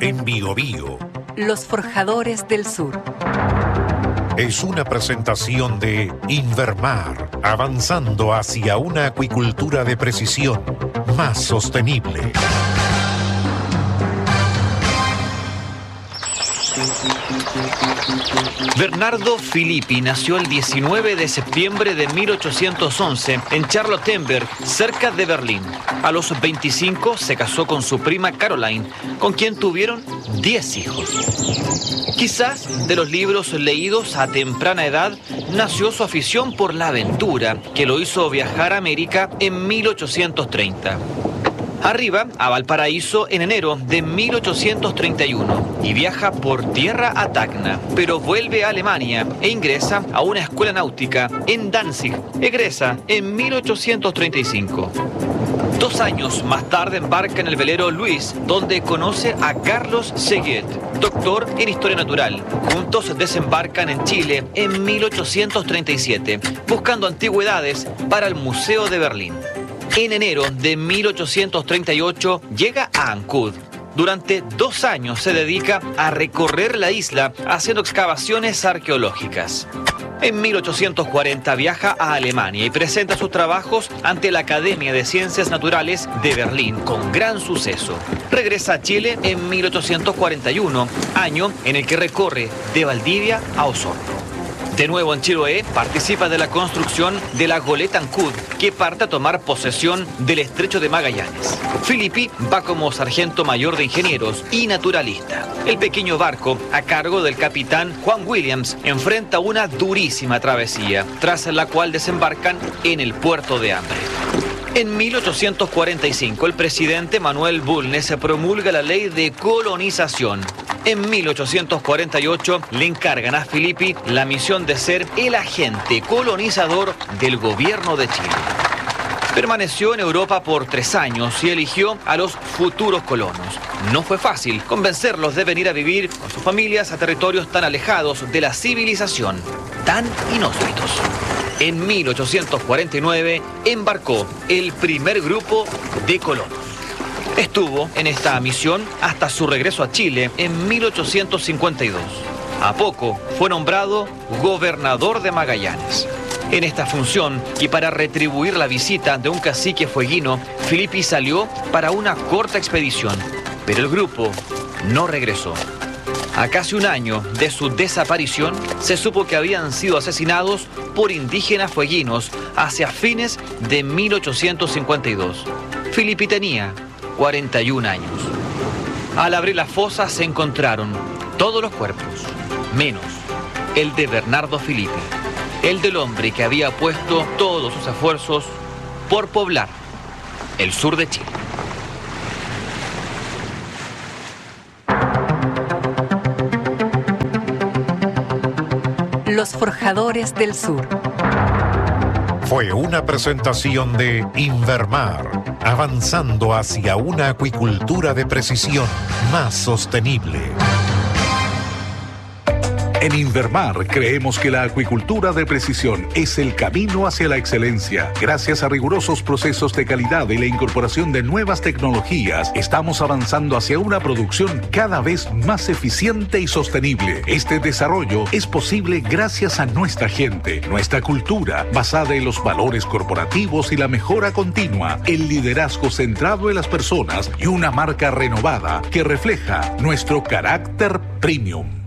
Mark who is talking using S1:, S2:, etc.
S1: en Biobío.
S2: Los Forjadores del Sur.
S1: Es una presentación de Invermar, avanzando hacia una acuicultura de precisión más sostenible.
S3: Bernardo Filippi nació el 19 de septiembre de 1811 en Charlottenburg, cerca de Berlín. A los 25 se casó con su prima Caroline, con quien tuvieron 10 hijos. Quizás de los libros leídos a temprana edad nació su afición por la aventura, que lo hizo viajar a América en 1830. Arriba a Valparaíso en enero de 1831 y viaja por tierra a Tacna, pero vuelve a Alemania e ingresa a una escuela náutica en Danzig. Egresa en 1835. 2 años más tarde embarca en el velero Luis, donde conoce a Carlos Seguet, doctor en Historia Natural. Juntos desembarcan en Chile en 1837, buscando antigüedades para el Museo de Berlín. En enero de 1838 llega a Ancud. Durante 2 años se dedica a recorrer la isla haciendo excavaciones arqueológicas. En 1840 viaja a Alemania y presenta sus trabajos ante la Academia de Ciencias Naturales de Berlín con gran suceso. Regresa a Chile en 1841, año en el que recorre de Valdivia a Osorno. De nuevo en Chiloé, participa de la construcción de la goleta Ancud, que parte a tomar posesión del Estrecho de Magallanes. Filippi va como sargento mayor de ingenieros y naturalista. El pequeño barco, a cargo del capitán Juan Williams, enfrenta una durísima travesía, tras la cual desembarcan en el puerto de Hambre. En 1845, el presidente Manuel Bulnes promulga la ley de colonización. En 1848 le encargan a Filippi la misión de ser el agente colonizador del gobierno de Chile. Permaneció en Europa por 3 años y eligió a los futuros colonos. No fue fácil convencerlos de venir a vivir con sus familias a territorios tan alejados de la civilización, tan inhóspitos. En 1849 embarcó el primer grupo de colonos. Estuvo en esta misión hasta su regreso a Chile en 1852. A poco fue nombrado gobernador de Magallanes. En esta función y para retribuir la visita de un cacique fueguino, Filippi salió para una corta expedición, pero el grupo no regresó. A casi 1 año de su desaparición, se supo que habían sido asesinados por indígenas fueguinos hacia fines de 1852. Filippi tenía 41 años. Al abrir las fosas se encontraron todos los cuerpos, menos el de Bernardo Filippi, el del hombre que había puesto todos sus esfuerzos por poblar el sur de Chile.
S2: Los Forjadores del Sur.
S1: Fue una presentación de Invermar, avanzando hacia una acuicultura de precisión más sostenible.
S4: En Invermar creemos que la acuicultura de precisión es el camino hacia la excelencia. Gracias a rigurosos procesos de calidad y la incorporación de nuevas tecnologías, estamos avanzando hacia una producción cada vez más eficiente y sostenible. Este desarrollo es posible gracias a nuestra gente, nuestra cultura, basada en los valores corporativos y la mejora continua, el liderazgo centrado en las personas y una marca renovada que refleja nuestro carácter premium.